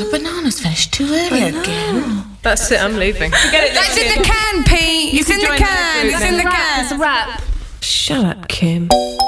the bananas finished too early again. That's it, I'm leaving. It's in the can, Pete. It's in the can. It's in the can. It's a wrap. Shut up, Kim.